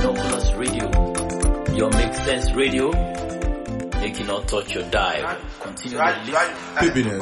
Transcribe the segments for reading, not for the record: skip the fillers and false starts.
Binoculars Radio, your Make Sense Radio, make it not touch your dial. Continue to listen.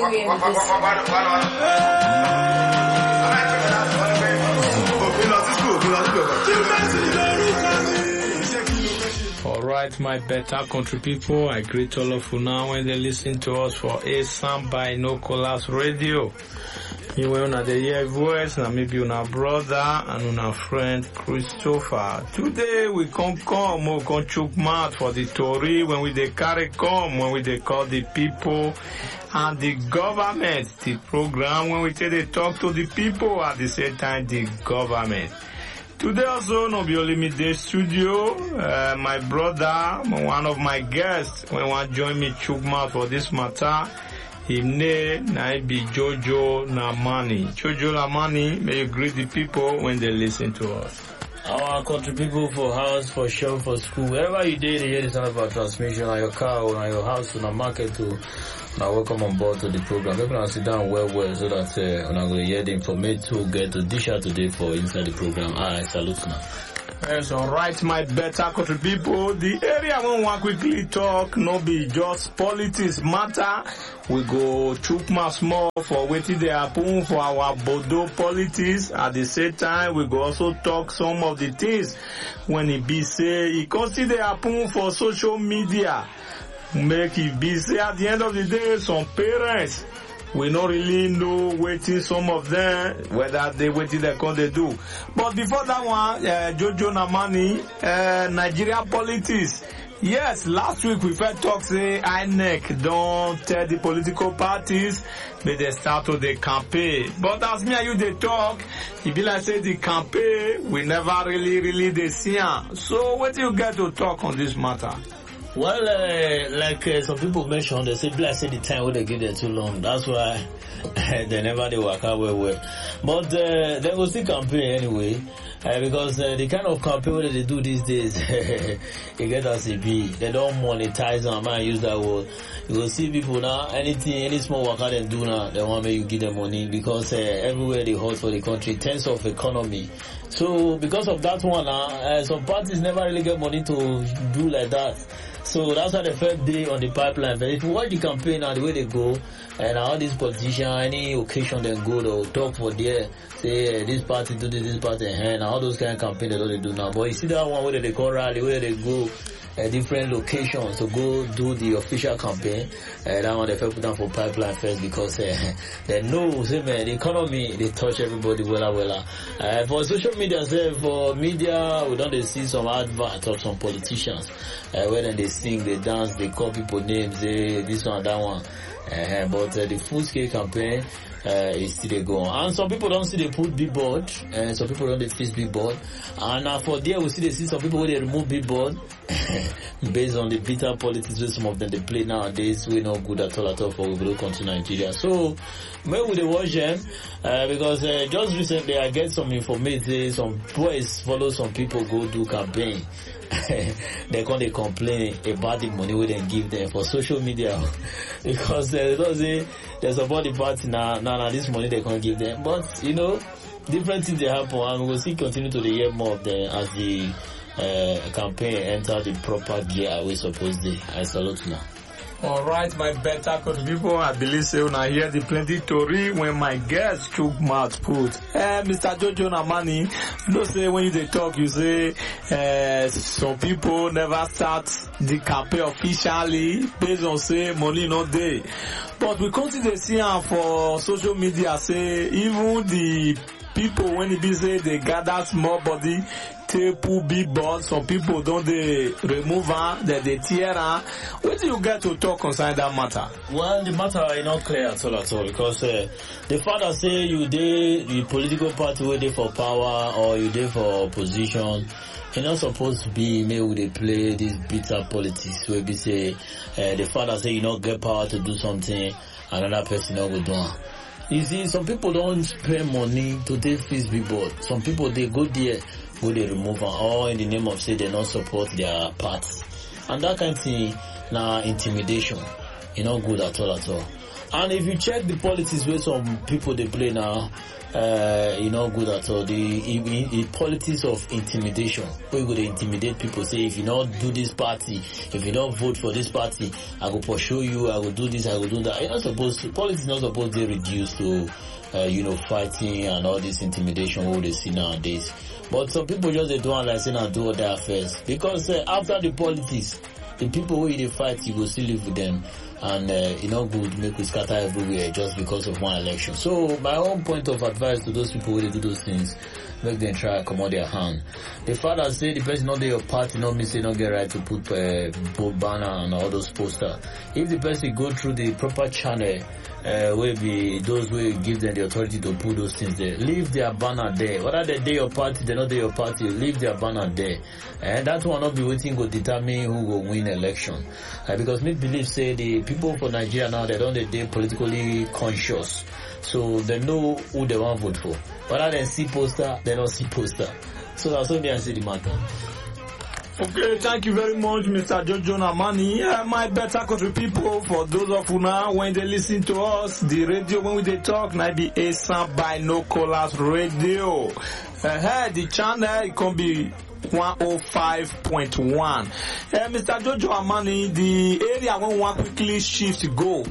Alright, my better country people, I greet all of you now when they listen to us for ASAM Binoculars Radio. You will not hear voice, now maybe una brother and una friend Christopher. Today we come chook mouth for the story when we they carry come, when we they call the people and the government, the program when we say they talk to the people at the same time the government. Today also no be only me the studio, my brother, one of my guests, when want join me chook mouth for this matter. Him name na be Jojo Namani. Jojo Namani, may you greet the people when they listen to us. Our country people for house, for shop, for school, wherever you did, hear the sound of our transmission on your car, or on your house, on a market, to now welcome on board to the program. People can sit down well so that when I'm going to hear the information to get to dish out today for inside the program. I salute now. Yes, alright, my better country people. The area we want quickly talk, no be just politics matter. We go chook my small for waiting they happen for our Bodo politics. At the same time, we go also talk some of the things when it be say, it consider happen for social media. Make it be say at the end of the day, some parents, we not really know waiting some of them, whether they waiting they can they do. But before that one, Jojo Namani, Nigeria politics. Yes, last week we first talk say INEC don't tell the political parties may they start to the campaign. But as me and you they talk, it be like say the campaign we never really they see. So what do you get to talk on this matter? Well, some people mentioned, they say, bless the time when they give them too long. That's why they never they work out well. But they will still campaign anyway, because the kind of campaign that they do these days, it get us a be. They don't monetize them. I might use that word. You will see people now, any small worker they do now, they want me you give them money because everywhere they hold for the country, in terms of economy. So because of that one, some parties never really get money to do like that. So that's why the first day on the pipeline. But if you watch the campaign and the way they go, and all these politicians, any occasion they go, they'll talk for there, say this party do this party, and all those kind of campaigns they do now. But you see that one where they call rally, where they go different locations to go do the official campaign. That one they first put down for pipeline first because they know, say man, the economy they touch everybody well. For social media, for media, we don't see some advert of some politicians where then they sing, they dance, they call people names, this one, that one. But the full scale campaign is still go on. And some people don't see they put billboard, and some people don't they fix billboard. And for there we see some people where they remove billboard based on the bitter politics where some of them they play nowadays. We not good at all for we will come to Nigeria. So maybe we watch them because just recently I get some information. Some boys follow some people go do campaign. They complain about the money we then give them for social media because they don't say there's about the party now this money they can't give them. But you know, different things they happen and we'll see continue to hear more of them as the campaign enter the proper gear we suppose they. I salute now. Alright, my better country people, I believe say when I hear the plenty story when my guest chook mouth put. Mr. Jojo Namani, you know say when they talk, you say some people never start the campaign officially based on say money not there. But we consider see for social media say even the people when it be say they gather small body put big board, some people don't they remove her, they tear her. What do you get to talk concerning that matter? Well, the matter is not clear at all because the father say you did the political party where they for power or you did for opposition. You're not supposed to be maybe they play this bitter politics where we say the father say you not get power to do something, another person not go do it. You see, some people don't spend money to take fix billboard. Some people they go there where they remove them all in the name of say they not support their party. And that kind of thing now intimidation. It's not good at all. And if you check the politics where some people they play now, not good at all. The politics of intimidation, where you go to intimidate people, say if you don't do this party, if you don't vote for this party, I will pursue you, I will do this, I will do that. Politics is not supposed to be reduced to fighting and all this intimidation what they see nowadays. But some people just they don't like saying and do all their affairs. Because after the politics, the people who they fight, you will still live with them. And good make we scatter everywhere just because of one election. So my own point of advice to those people who do those things, make them try to come out their hand. The father say the person not your party, not me say not get right to put both banner and all those posters. If the person go through the proper channel, will be those who give them the authority to put those things there. Leave their banner there. Whether they do your party, they not do your party, leave their banner there. And that will not be waiting to determine who will win election. Because me believe say the people for Nigeria now, they're politically conscious. So they know who they want to vote for. Whether they see poster, they don't see poster. So that's what I see the matter. Okay, thank you very much, Mr. Jojo Namani. My better country people, for those of you now, when they listen to us, the radio, when they talk, might be Asan Binoculars Radio. The channel, it can be 105.1. Mr. Jojo Amani, the area when we want quickly shift go.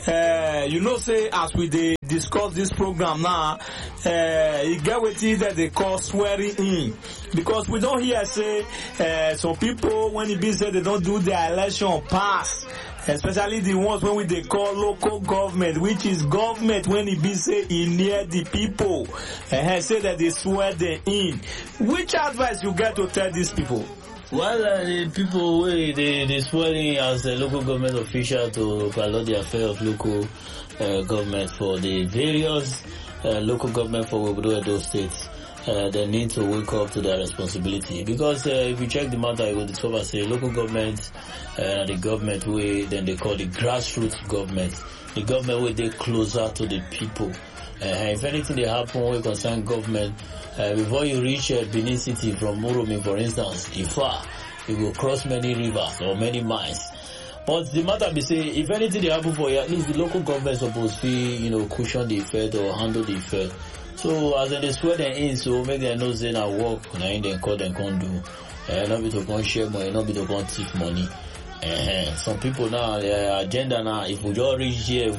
Say as we discuss this program now, you get with it that they call swearing in. Because we don't hear say some people when it be said they don't do their election pass. Especially the ones when they call local government, which is government when it be say in near the people, say that they swear them in. Which advice you get to tell these people? Well, the people they swear in as a local government official to follow the affair of local government for the various local government for Edo states. They need to wake up to their responsibility, because if you check the matter, you will discover say local government, the government way then they call the grassroots government, the government where they closer to the people. If anything they happen when concern government, before you reach Benin City from Uromi, for instance, Ifa, you will cross many rivers or many miles. But the matter be say, if anything they happen for you, at least the local government supposed to cushion the effect or handle the effect. So as they swear them in, so make them know they not work, and then call them can do. Not be to come share money, not be to come thief money. Some people now, their agenda now, if we just reach here,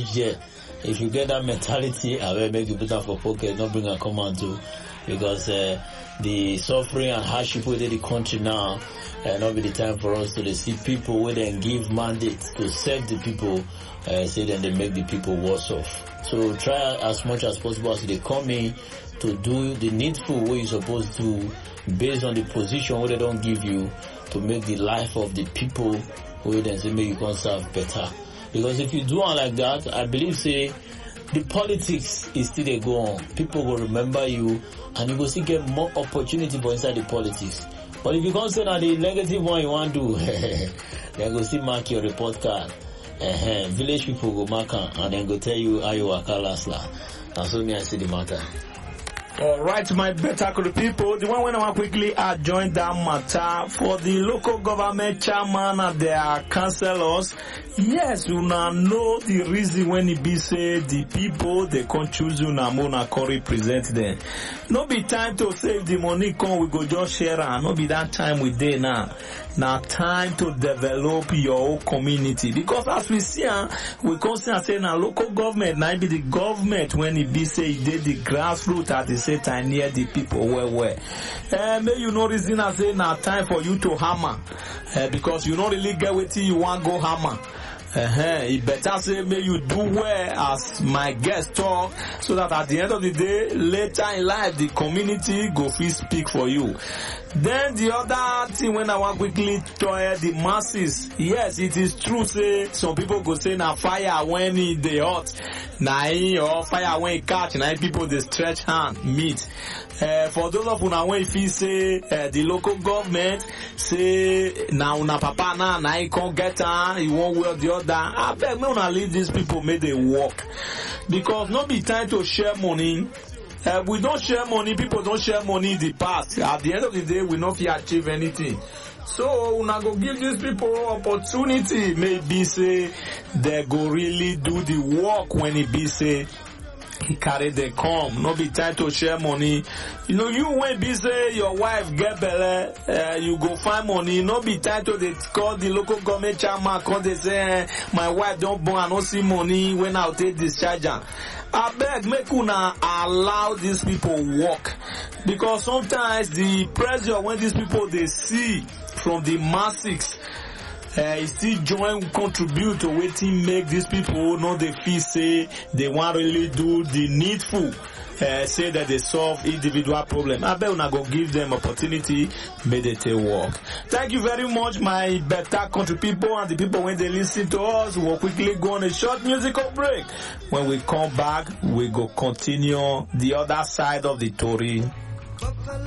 if you get that mentality, I will make you put up for pocket, not bring a command to, because the suffering and hardship within the country now, not be the time for us to see people where they give mandates to serve the people, say then they make the people worse off. So try as much as possible as they come in to do the needful way you're supposed to, based on the position where they don't give you, to make the life of the people where they say make you can serve better. Because if you do it like that, I believe say the politics is still they go on. People will remember you, and you will still get more opportunity for inside the politics. But if you can't say that the negative one you want to do, they go still mark your report card. Village people go mark and then go tell you how you work last. That's what I see the matter. Alright, my better people, the one when I want quickly join that matter for the local government chairman and their councillors. Yes, you now know the reason when it be say the people they can choose you now mona can represent them. No be time to save the money come we go just share and no be that time we dey now. Now time to develop your own community, because as we see we constantly say now local government now be the government when it be say it did the grassroots at the same time near the people where. May you know reason I say now time for you to hammer because you don't really get what you want go hammer. It better say may you do well as my guest talk, so that at the end of the day, later in life, the community go feel speak for you. Then the other thing when I want quickly tell the masses, yes, it is true say some people go say na fire when it dey hot, or fire when it catch, people they stretch hand meet. For those of una when feel say the local government say na una papa na he can't get he won't wear the other. I beg me una leave these people make they work, because not be time to share money we don't share money, people don't share money in the past. At the end of the day, we not fit achieve anything. So una go give these people opportunity, maybe say they go really do the work when it be say he carry the come, no be time to share money. You know, you when be say your wife get belle, you go find money, no be time to they call the local government chairman, call they say, my wife don't born, I don't see money when I'll take discharge am. I beg, make una allow these people work, because sometimes the pressure when these people they see from the masses, still join contribute to wetin make these people know they feel say they want really do the needful, say that they solve individual problem. I bet una go give them opportunity, may they take work. Thank you very much, my better country people and the people when they listen to us. We'll quickly go on a short musical break. When we come back, we go continue the other side of the story.